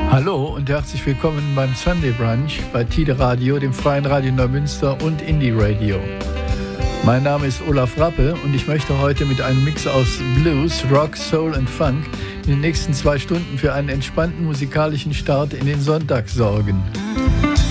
Hallo und herzlich willkommen beim Sunday Brunch bei Tide Radio, dem freien Radio Neumünster und Indie Radio. Mein Name ist Olaf Rappe und ich möchte heute mit einem Mix aus Blues, Rock, Soul und Funk in den nächsten 2 Stunden für einen entspannten musikalischen Start in den Sonntag sorgen.